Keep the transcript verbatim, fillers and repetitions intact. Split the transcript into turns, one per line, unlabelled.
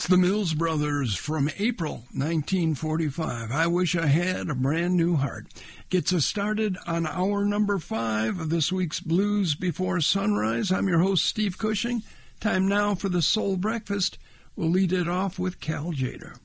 It's the Mills Brothers from April nineteen forty-five. I Wish I Had a Brand New Heart. Gets us started on hour number five of this week's Blues Before Sunrise. I'm your host, Steve Cushing. Time now for the Soul Breakfast. We'll lead it off with Cal Tjader.